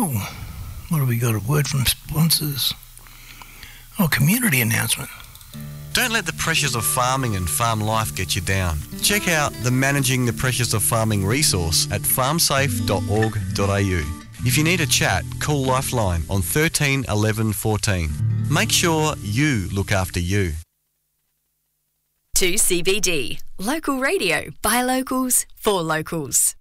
Oh, what have we got? A word from sponsors. Oh, community announcement. Don't let the pressures of farming and farm life get you down. Check out the Managing the Pressures of Farming resource at farmsafe.org.au. If you need a chat, call Lifeline on 13 11 14. Make sure you look after you. 2CBD, local radio by locals for locals.